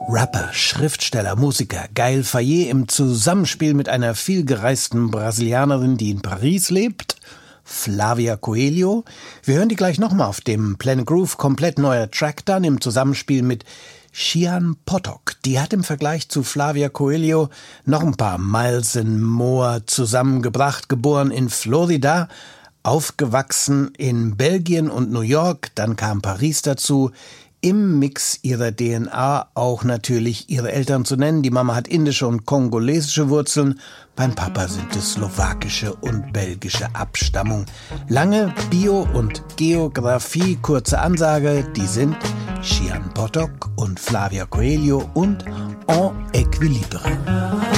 Rapper, Schriftsteller, Musiker Gaël Faye im Zusammenspiel mit einer vielgereisten Brasilianerin, die in Paris lebt, Flávia Coelho. Wir hören die gleich nochmal auf dem Planet Groove, komplett neuer Track dann im Zusammenspiel mit Sian Potok. Die hat im Vergleich zu Flávia Coelho noch ein paar Miles and More zusammengebracht, geboren in Florida, aufgewachsen in Belgien und New York, dann kam Paris dazu. Im Mix ihrer DNA auch natürlich ihre Eltern zu nennen. Die Mama hat indische und kongolesische Wurzeln. Beim Papa sind es slowakische und belgische Abstammung. Lange Bio- und Geografie, kurze Ansage, die sind Sian Potok und Flávia Coelho und En Equilibre.